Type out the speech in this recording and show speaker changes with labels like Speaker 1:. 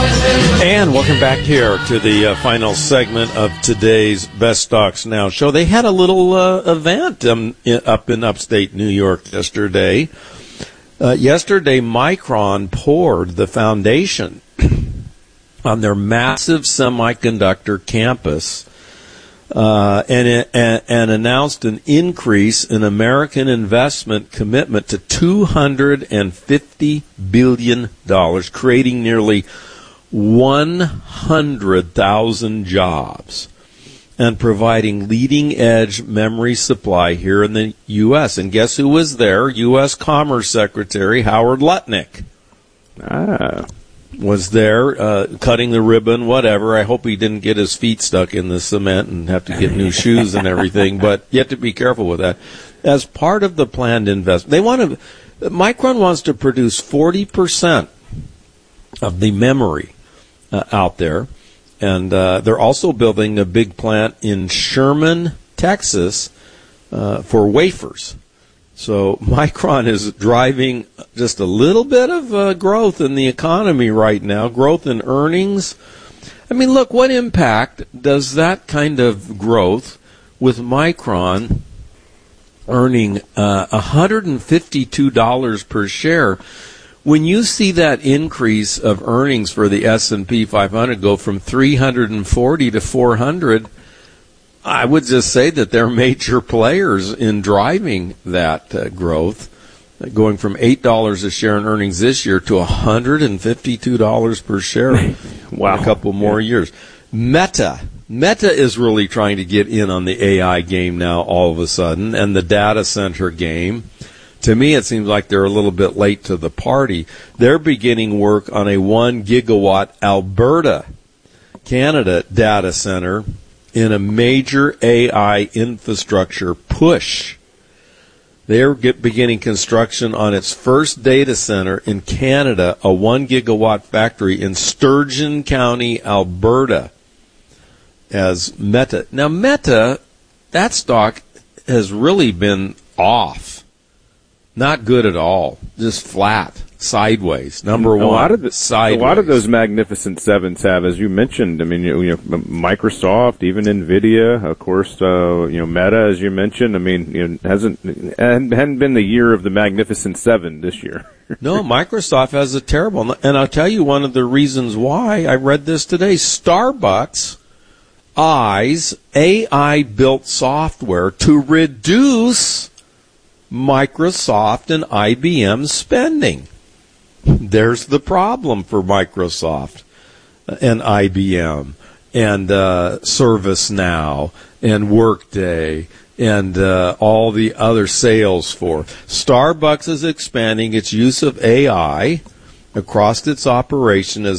Speaker 1: And welcome back here to the final segment of today's Best Stocks Now show. They had a little event up in upstate New York yesterday. Yesterday, Micron poured the foundation on their massive semiconductor campus and announced an increase in American investment commitment to $250 billion, creating nearly 100,000 jobs and providing leading-edge memory supply here in the U.S. And guess who was there? U.S. Commerce Secretary Howard Lutnick was there cutting the ribbon, whatever. I hope he didn't get his feet stuck in the cement and have to get new shoes and everything, but you have to be careful with that. As part of the planned investment, Micron wants to produce 40% of the memory out there, and they're also building a big plant in Sherman, Texas, for wafers. So Micron is driving just a little bit of growth in the economy right now, growth in earnings. I mean, look, what impact does that kind of growth with Micron earning $152 per share? When you see that increase of earnings for the S&P 500 go from 340 to 400, I would just say that they're major players in driving that growth, going from $8 a share in earnings this year to $152 per share.
Speaker 2: Wow.
Speaker 1: In a couple more years. Meta is really trying to get in on the AI game now all of a sudden, and the data center game. To me, it seems like they're a little bit late to the party. They're beginning work on a 1 gigawatt Alberta, Canada data center in a major AI infrastructure push. They're beginning construction on its first data center in Canada, a 1 gigawatt factory in Sturgeon County, Alberta, as Meta. Now, Meta, that stock has really been off. Not good at all. Just flat, sideways. Number one, sideways.
Speaker 2: A lot of those Magnificent Sevens have, as you mentioned. I mean, Microsoft, even Nvidia, of course. Meta, as you mentioned. I mean, hadn't been the year of the Magnificent Seven this year.
Speaker 1: No, Microsoft has a terrible. And I'll tell you one of the reasons why. I read this today. Starbucks eyes AI-built software to reduce Microsoft and IBM spending. There's the problem for Microsoft and IBM and ServiceNow and Workday and all the other Salesforce. Starbucks is expanding its use of AI across its operation as